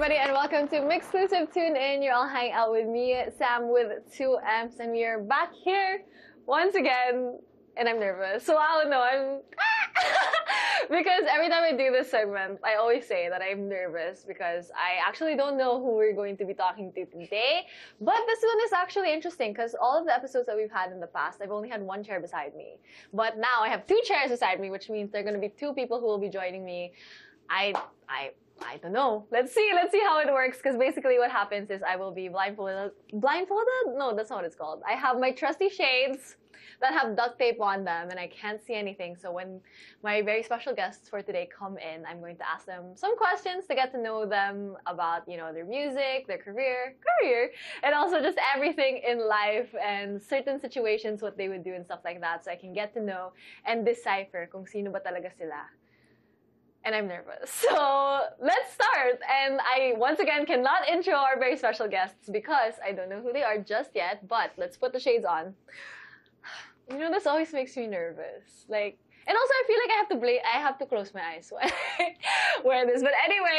everybody, and welcome to Mixclusive Tune In. You're all hanging out with me, Sam, with 2Ms, and we are back here once again, and I'm nervous. So I don't know, I'm... because every time I do this segment, I always say that I'm nervous because I actually don't know who we're going to be talking to today. But this one is actually interesting because all of the episodes that we've had in the past, I've only had one chair beside me. But now I have two chairs beside me, which means there are going to be two people who will be joining me. I don't know. Let's see how it works, because basically what happens is I will be blindfolded? No, that's not what it's called. I have my trusty shades that have duct tape on them and I can't see anything. So when my very special guests for today come in, I'm going to ask them some questions to get to know them about, you know, their music, their career, and also just everything in life and certain situations, what they would do and stuff like that, so I can get to know and decipher kung sino ba talaga sila. And I'm nervous. So let's start. And I, once again, cannot intro our very special guests because I don't know who they are just yet, but let's put the shades on. You know, this always makes me nervous. Like, and also I feel like I have to close my eyes when I wear this. But anyway,